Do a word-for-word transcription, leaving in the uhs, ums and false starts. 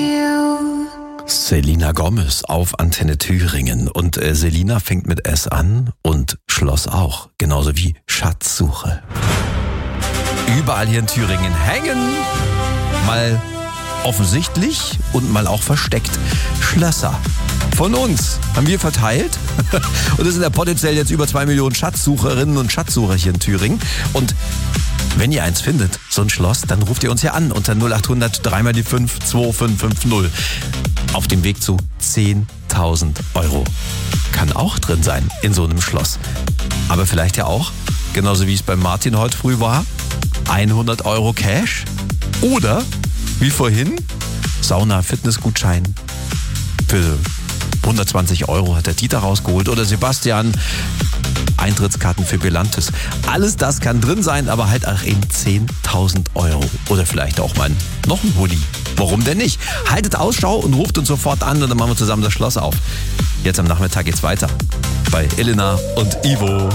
Selena Gomez auf Antenne Thüringen. Und äh, Selina fängt mit S an und Schloss auch. Genauso wie Schatzsuche. Überall hier in Thüringen hängen, mal offensichtlich und mal auch versteckt, Schlösser. Von uns haben wir verteilt. Und es sind ja potenziell jetzt über zwei Millionen Schatzsucherinnen und Schatzsucher hier in Thüringen. Und wenn ihr eins findet, so ein Schloss, dann ruft ihr uns ja an unter null acht hundert drei mal die fünf zwei fünf fünf null. Auf dem Weg zu zehntausend Euro. Kann auch drin sein in so einem Schloss. Aber vielleicht ja auch, genauso wie es bei Martin heute früh war, hundert Euro Cash. Oder, wie vorhin, Sauna-Fitnessgutschein für hundertzwanzig Euro hat der Dieter rausgeholt. Oder Sebastian, Eintrittskarten für Belantes. Alles das kann drin sein, aber halt auch eben zehntausend Euro. Oder vielleicht auch mal noch ein Hoodie. Warum denn nicht? Haltet Ausschau und ruft uns sofort an und dann machen wir zusammen das Schloss auf. Jetzt am Nachmittag geht's weiter bei Elena und Ivo.